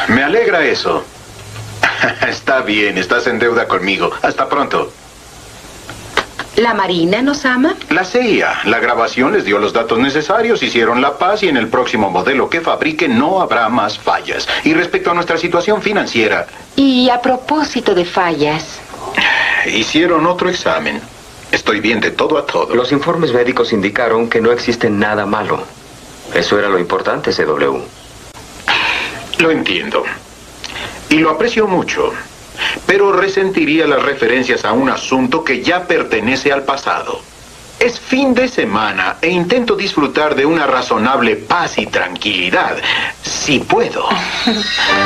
Me alegra eso. Está bien, estás en deuda conmigo. Hasta pronto. ¿La Marina nos ama? La CIA, la grabación les dio los datos necesarios, hicieron la paz y en el próximo modelo que fabrique no habrá más fallas. Y respecto a nuestra situación financiera... Y a propósito de fallas... Hicieron otro examen. Estoy bien de todo a todo. Los informes médicos indicaron que no existe nada malo. Eso era lo importante, CW. Lo entiendo. Y lo aprecio mucho. Pero resentiría las referencias a un asunto que ya pertenece al pasado. Es fin de semana e intento disfrutar de una razonable paz y tranquilidad, si puedo.